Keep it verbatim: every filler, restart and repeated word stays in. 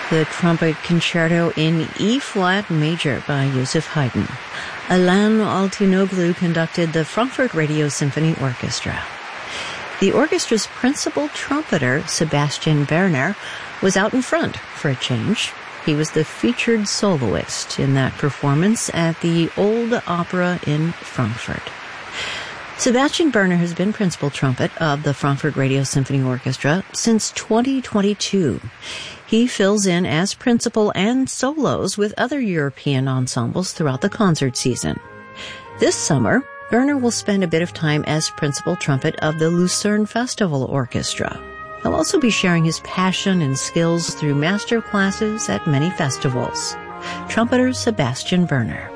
the Trumpet Concerto in E-flat major by Joseph Haydn. Ilan Altinoglu conducted the Frankfurt Radio Symphony Orchestra. The orchestra's principal trumpeter, Sebastian Werner, was out in front for a change. He was the featured soloist in that performance at the Old Opera in Frankfurt. Sebastian Werner has been principal trumpet of the Frankfurt Radio Symphony Orchestra since twenty twenty-two. He fills in as principal and solos with other European ensembles throughout the concert season. This summer, Werner will spend a bit of time as principal trumpet of the Lucerne Festival Orchestra. He'll also be sharing his passion and skills through master classes at many festivals. Trumpeter Sebastian Werner.